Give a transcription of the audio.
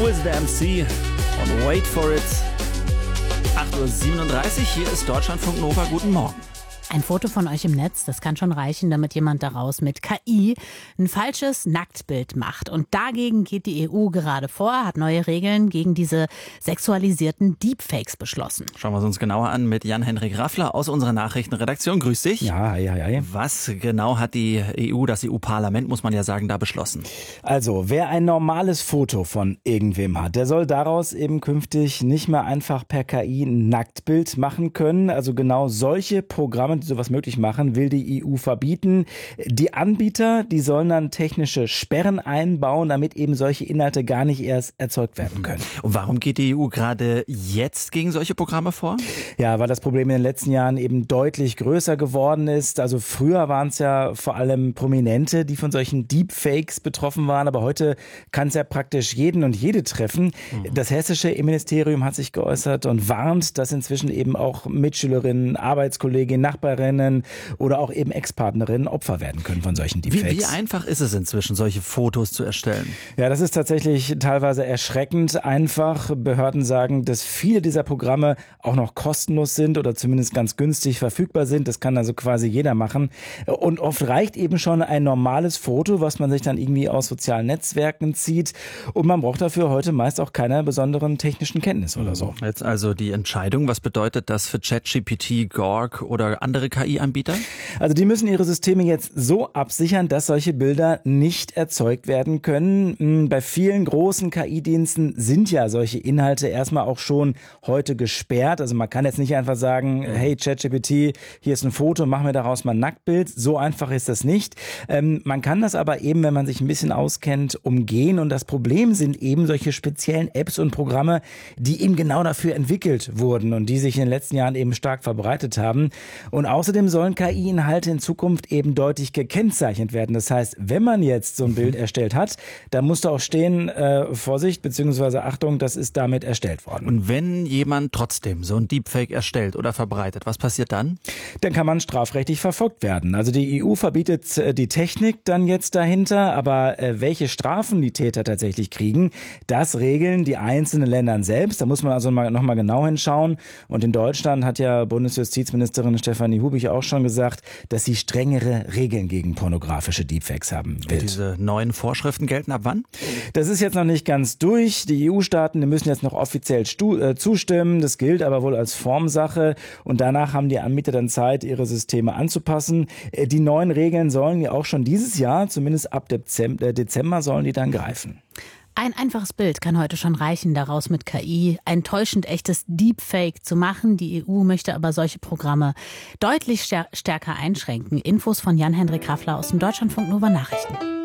Wiz the MC und Wait for It. 8:37 Uhr, hier ist Deutschlandfunk Nova. Guten Morgen. Ein Foto von euch im Netz, das kann schon reichen, damit jemand daraus mit KI ein falsches Nacktbild macht. Und dagegen geht die EU gerade vor, hat neue Regeln gegen diese sexualisierten Deepfakes beschlossen. Schauen wir es uns genauer an mit Jan-Henrik Raffler aus unserer Nachrichtenredaktion. Grüß dich. Ja. Was genau hat die EU, das EU-Parlament, muss man ja sagen, da beschlossen? Also, wer ein normales Foto von irgendwem hat, der soll daraus eben künftig nicht mehr einfach per KI ein Nacktbild machen können. Also genau solche Programme, die sowas möglich machen, will die EU verbieten. Die Anbieter, die sollen dann technische Sperren einbauen, damit eben solche Inhalte gar nicht erst erzeugt werden können. Und warum geht die EU gerade jetzt gegen solche Programme vor? Ja, weil das Problem in den letzten Jahren eben deutlich größer geworden ist. Also früher waren es ja vor allem Prominente, die von solchen Deepfakes betroffen waren, aber heute kann es ja praktisch jeden und jede treffen. Das hessische Innenministerium hat sich geäußert und warnt, dass inzwischen eben auch Mitschülerinnen, Arbeitskolleginnen, Nachbarinnen oder auch eben Ex-Partnerinnen Opfer werden können von solchen Deepfakes. Wie einfach ist es inzwischen, solche Fotos zu erstellen? Ja, das ist tatsächlich teilweise erschreckend einfach. Behörden sagen, dass viele dieser Programme auch noch kostenlos sind oder zumindest ganz günstig verfügbar sind. Das kann also quasi jeder machen. Und oft reicht eben schon ein normales Foto, was man sich dann irgendwie aus sozialen Netzwerken zieht. Und man braucht dafür heute meist auch keine besonderen technischen Kenntnisse oder so. Jetzt also die Entscheidung. Was bedeutet das für ChatGPT, Gorg oder andere KI-Anbieter? Also die müssen ihre Systeme jetzt so absichern, dass solche Bilder nicht erzeugt werden können. Bei vielen großen KI-Diensten sind ja solche Inhalte erstmal auch schon heute gesperrt. Also man kann jetzt nicht einfach sagen, hey ChatGPT, hier ist ein Foto, mach mir daraus mal ein Nacktbild. So einfach ist das nicht. Man kann das aber eben, wenn man sich ein bisschen auskennt, umgehen. Und das Problem sind eben solche speziellen Apps und Programme, die eben genau dafür entwickelt wurden und die sich in den letzten Jahren eben stark verbreitet haben. Und außerdem sollen KI-Inhalte in Zukunft eben deutlich gekennzeichnet werden. Das heißt, wenn man jetzt so ein Bild erstellt hat, dann muss da auch stehen, Vorsicht bzw. Achtung, das ist damit erstellt worden. Und wenn jemand trotzdem so ein Deepfake erstellt oder verbreitet, was passiert dann? Dann kann man strafrechtlich verfolgt werden. Also die EU verbietet die Technik dann jetzt dahinter, aber welche Strafen die Täter tatsächlich kriegen, das regeln die einzelnen Länder selbst. Da muss man also nochmal genau hinschauen. Und in Deutschland hat ja Bundesjustizministerin Stefanie Hubich auch schon gesagt, dass sie strengere Regeln gegen pornografische Deepfakes haben will. Diese neuen Vorschriften gelten ab wann? Das ist jetzt noch nicht ganz durch. Die EU-Staaten, die müssen jetzt noch offiziell zustimmen. Das gilt aber wohl als Formsache. Und danach haben die Anbieter dann Zeit, ihre Systeme anzupassen. Die neuen Regeln sollen ja auch schon dieses Jahr, zumindest ab Dezember, sollen die dann greifen. Ein einfaches Bild kann heute schon reichen, daraus mit KI ein täuschend echtes Deepfake zu machen. Die EU möchte aber solche Programme deutlich stärker einschränken. Infos von Jan-Henrik Raffler aus dem Deutschlandfunk Nova Nachrichten.